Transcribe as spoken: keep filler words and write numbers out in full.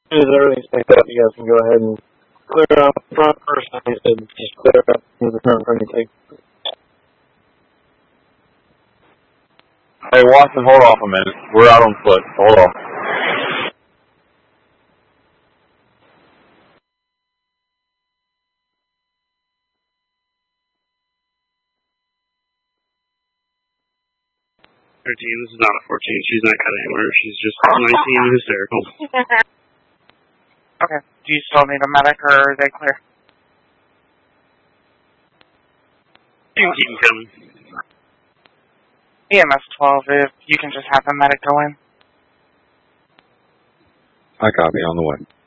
soon as everything's picked up, you guys can go ahead and clear out the front first. Like I said, just clear out the front for anything. Hey, Watson, hold off a minute. We're out on foot. Hold off. thirteen, this is not a fourteen. She's not cut anywhere. She's just nineteen and hysterical. Okay. Do you still need a medic, or are they clear? You can keep them coming. E M S twelve, if you can just have the medic go in. I copy, on the way.